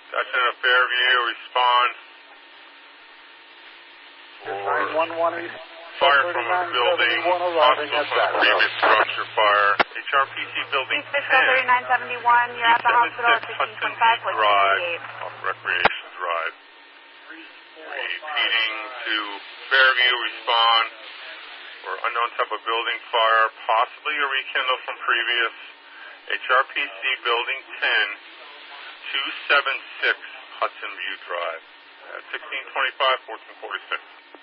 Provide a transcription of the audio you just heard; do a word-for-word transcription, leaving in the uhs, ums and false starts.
That's in a Fairview, respond nine one one East. Fire from a building, hospital from a previous structure fire. H R P C building ten, thirty-nine seventy-one, you're at the hospital at sixteen twenty-five, Hudson Drive, off Recreation Drive. Repeating to Fairview, respond for unknown type of building fire, possibly a rekindle from previous. H R P C building ten, two seventy-six Hudson View Drive. At sixteen twenty-five, fourteen forty-six.